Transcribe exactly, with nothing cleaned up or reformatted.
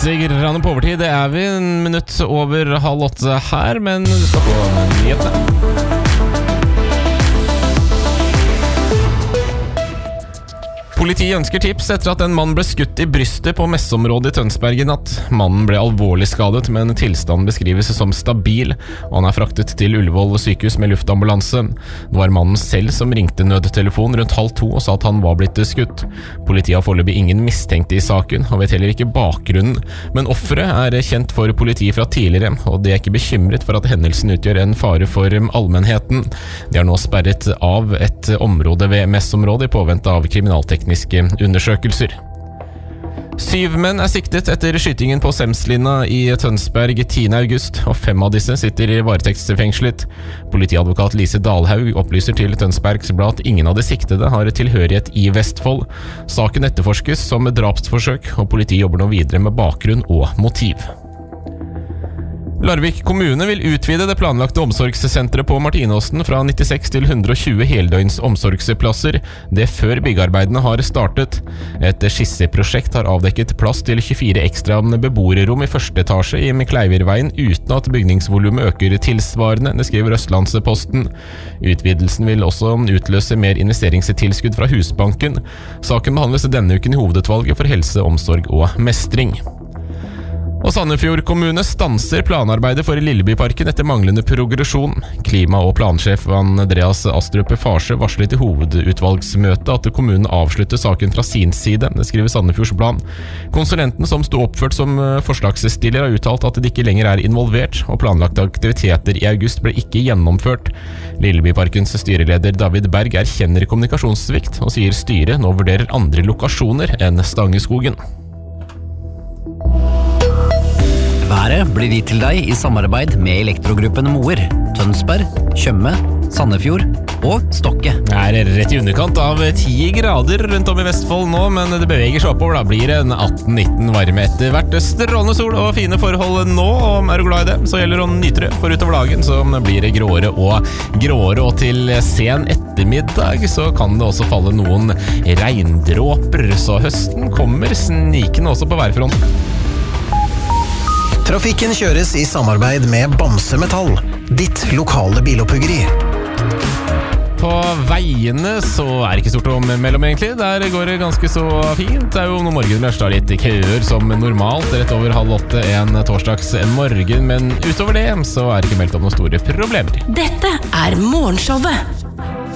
Litt grann på overtid, det er vi en minutt over halv åtte her, men du skal få nyhetene. Politiet ønsker tips etter at en mann ble skutt i brystet på messeområdet i Tønsberg i natt. Mannen ble alvorlig skadet, men tilstanden beskrives som stabil, og han er fraktet til Ullevål sykehus med luftambulanse. Nå var mannen selv som ringte nødtelefon rundt halv to og sa at han var blitt skutt. Politiet har foreløpig ingen mistenkte i saken, og vet heller ikke bakgrunnen. Men offeret er kjent for politiet fra tidligere, og de er ikke bekymret for at hendelsen utgjør en fare for allmennheten. De har nå sperret av et område ved messeområdet i påvente av kriminalteknisk undersøkelser. Syv menn er siktet etter skytingen på Semslinna i Tønsberg tiende august, og fem av disse sitter i varetektsfengslet. Politiadvokat Lise Dalhaug opplyser til Tønsbergs Blad at ingen av de siktede har tilhørighet i Vestfold. Saken etterforskes som drapsforsøk, og politiet jobber nå videre med bakgrunn og motiv. Larvik kommune vil utvide det planlagte omsorgssenteret på Martinåsen fra nittiseks til hundre og tjue heldøgns omsorgsplasser, det før byggearbeidene har startet. Et skisseprosjekt har avdekket plass til tjuefire ekstra beboerrom i første etasje i Kleivirveien uten at bygningsvolumet øker tilsvarende, det skriver Østlandsposten. Utvidelsen vil også utløse mer investeringstilskudd fra Husbanken. Saken behandles denne uken i hovedutvalget for helse, omsorg og mestring. Og Sandefjord kommune stanser planarbeidet for Lillebyparken etter manglende progresjon. Klima- og plansjef Andreas Astrup Farse varslet i hovedutvalgsmøtet at kommunen avslutter saken fra sin side, det skriver Sandefjords Blad. Konsulenten som sto oppført som forslagsstiller har uttalt at det ikke lenger er involvert, og planlagte aktiviteter i august ble ikke gjennomført. Lillebyparkens styreleder David Berg erkjenner kommunikasjonssvikt, og sier styret nå vurderer andre lokasjoner enn Stangeskogen. Været blir gitt til deg i samarbeid med Elektrogruppen Moer, Tønsberg, Tjøme, Sandefjord og Stokke. Det er rett i underkant av ti grader rundt om i Vestfold nå, men det beveger seg oppover. Da blir det en atten nitten varme etter hvert. Strålende sol og fine forhold nå, og er du glad i det, så gjelder det å nyte det. For utover dagen så blir det gråere og gråere, og til sen ettermiddag så kan det også falle noen regndråper, så høsten kommer snikende også på værfronten. Trafikken kjøres i samarbeid med Bamse Metall, ditt lokale biloppuggeri. På veiene så er det ikke stort om mellom egentlig. Der går det ganske så fint. Det er jo noen morgener der litt køer som normalt, rett over halv åtte en torsdags morgen, men utover det så er det ikke meldt om noen store problemer. Dette er Morgenshowet.